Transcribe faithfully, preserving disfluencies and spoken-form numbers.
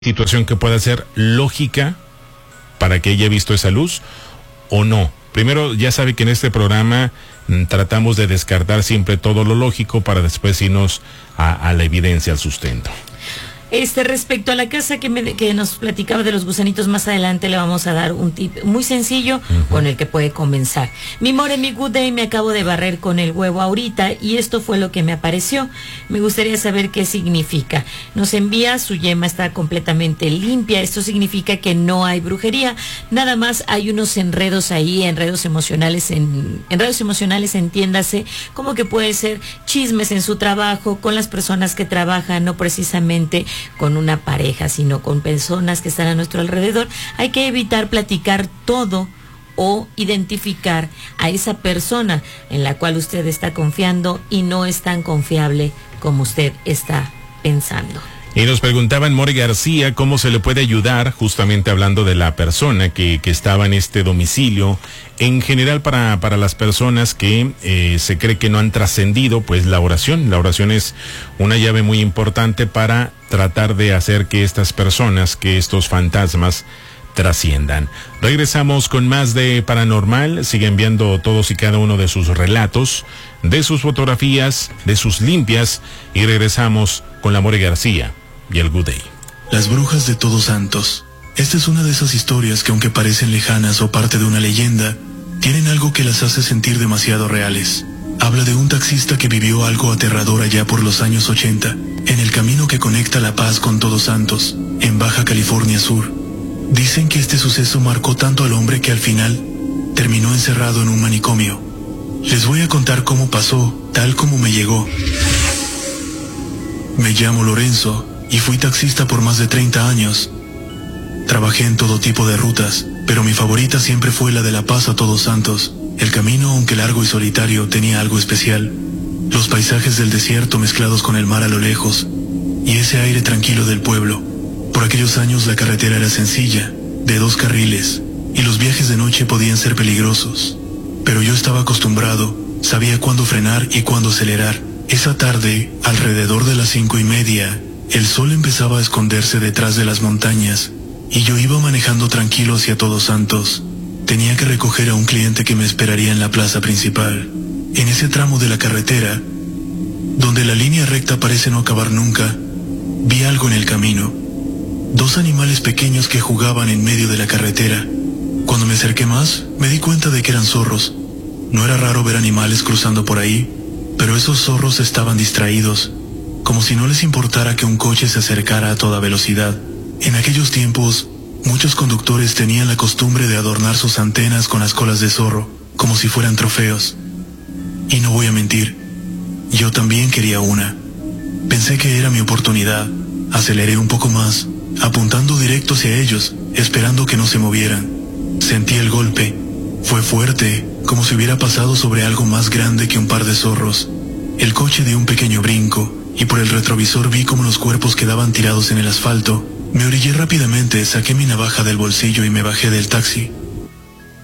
situación que pueda ser lógica para que ella haya visto esa luz o no. Primero, ya sabe que en este programa mm, tratamos de descartar siempre todo lo lógico para después irnos a, a la evidencia, al sustento. Este, respecto a la casa que, me, que nos platicaba de los gusanitos, más adelante le vamos a dar un tip muy sencillo uh-huh. con el que puede comenzar. Mi more, mi good day, me acabo de barrer con el huevo ahorita y esto fue lo que me apareció. Me gustaría saber qué significa. Nos envía, su yema está completamente limpia. Esto significa que no hay brujería. Nada más hay unos enredos ahí, enredos emocionales, en, enredos emocionales, entiéndase, como que puede ser chismes en su trabajo, con las personas que trabajan, no precisamente con una pareja, sino con personas que están a nuestro alrededor. Hay que evitar platicar todo o identificar a esa persona en la cual usted está confiando y no es tan confiable como usted está pensando. Y nos preguntaban, More García, cómo se le puede ayudar, justamente hablando de la persona que, que estaba en este domicilio. En general, para, para las personas que eh, se cree que no han trascendido, pues la oración. La oración es una llave muy importante para tratar de hacer que estas personas, que estos fantasmas, trasciendan. Regresamos con más de Paranormal. Sigue enviando todos y cada uno de sus relatos, de sus fotografías, de sus limpias, y regresamos con la More García y el Good Day. Las brujas de Todos Santos. Esta es una de esas historias que, aunque parecen lejanas o parte de una leyenda, tienen algo que las hace sentir demasiado reales. Habla de un taxista que vivió algo aterrador allá por los años ochenta, en el camino que conecta La Paz con Todos Santos, en Baja California Sur. Dicen que este suceso marcó tanto al hombre que al final terminó encerrado en un manicomio. Les voy a contar cómo pasó, tal como me llegó. Me llamo Lorenzo y fui taxista por más de treinta años. Trabajé en todo tipo de rutas, pero mi favorita siempre fue la de La Paz a Todos Santos. El camino, aunque largo y solitario, tenía algo especial. Los paisajes del desierto mezclados con el mar a lo lejos y ese aire tranquilo del pueblo. Por aquellos años la carretera era sencilla, de dos carriles, y los viajes de noche podían ser peligrosos. Pero yo estaba acostumbrado, sabía cuándo frenar y cuándo acelerar. Esa tarde, alrededor de las cinco y media, el sol empezaba a esconderse detrás de las montañas, y yo iba manejando tranquilo hacia Todos Santos. Tenía que recoger a un cliente que me esperaría en la plaza principal. En ese tramo de la carretera, donde la línea recta parece no acabar nunca, vi algo en el camino. Dos animales pequeños que jugaban en medio de la carretera. Cuando me acerqué más, me di cuenta de que eran zorros. No era raro ver animales cruzando por ahí, pero esos zorros estaban distraídos, como si no les importara que un coche se acercara a toda velocidad. En aquellos tiempos, muchos conductores tenían la costumbre de adornar sus antenas con las colas de zorro, como si fueran trofeos. Y no voy a mentir, yo también quería una. Pensé que era mi oportunidad. Aceleré un poco más, apuntando directo hacia ellos, esperando que no se movieran. Sentí el golpe. Fue fuerte, como si hubiera pasado sobre algo más grande que un par de zorros. El coche dio un pequeño brinco, y por el retrovisor vi como los cuerpos quedaban tirados en el asfalto. Me orillé rápidamente, saqué mi navaja del bolsillo y me bajé del taxi.